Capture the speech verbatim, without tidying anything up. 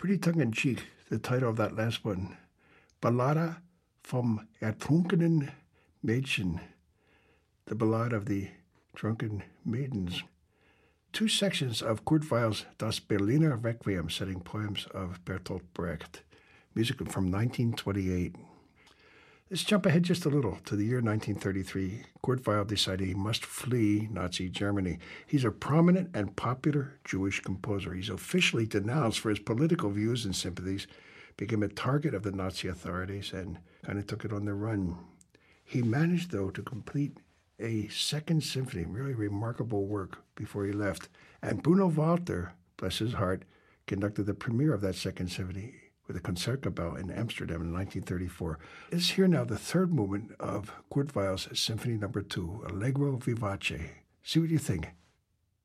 Pretty tongue-in-cheek, the title of that last one. Ballade vom Ertrunkenen Mädchen, the Ballad of the Drunken Maidens. Two sections of Kurt Weill's Das Berliner Requiem, setting poems of Bertolt Brecht, music from nineteen twenty-eight. Let's jump ahead just a little to the year nineteen thirty-three. Kurt Weill decided he must flee Nazi Germany. He's a prominent and popular Jewish composer. He's officially denounced for his political views and sympathies, became a target of the Nazi authorities, and kind of took it on the run. He managed, though, to complete a second symphony, really remarkable work, before he left. And Bruno Walter, bless his heart, conducted the premiere of that second symphony with a Concertgebouw in Amsterdam in nineteen thirty-four. Let's hear now the third movement of Kurt Weill's Symphony Number Two, Allegro Vivace. See what you think.